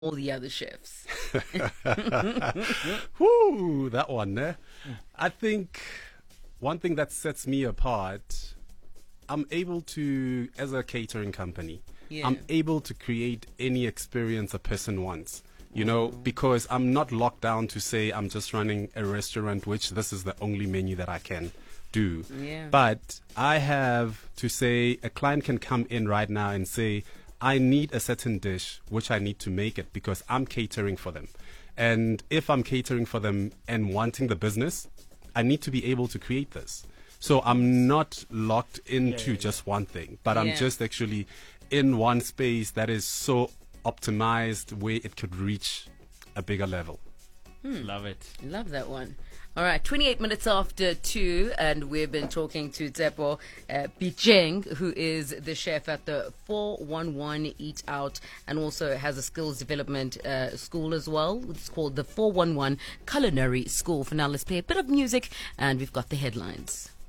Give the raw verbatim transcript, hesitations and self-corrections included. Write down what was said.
all the other chefs? Whoo, that one there. I think one thing that sets me apart, I'm able to, as a catering company, Yeah. I'm able to create any experience a person wants. You know, because I'm not locked down to say I'm just running a restaurant, which this is the only menu that I can do. Yeah. But I have to say a client can come in right now and say, I need a certain dish, which I need to make it because I'm catering for them. And if I'm catering for them and wanting the business, I need to be able to create this. So I'm not locked into Yeah, yeah, just one thing, but Yeah. I'm just actually in one space that is so optimized where it could reach a bigger level. Love it. Love that one. All right, twenty-eight minutes after two, and we've been talking to Tsepo uh, Picheng, who is the chef at the four one one Eat Out and also has a skills development uh, school as well. It's called the four one one Culinary School. For now, let's play a bit of music, and we've got the headlines.